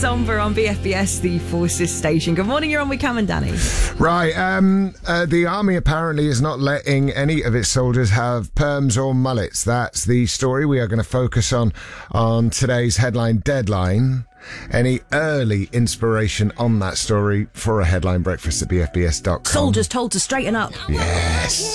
Somber on BFBS, the Forces Station. Good morning, you're on with Cam and Danny. Right, the army apparently is not letting any of its soldiers have perms or mullets. That's the story we are going to focus on today's headline deadline. Any early inspiration on that story for a headline breakfast at bfbs.com? Soldiers told to straighten up. Yes.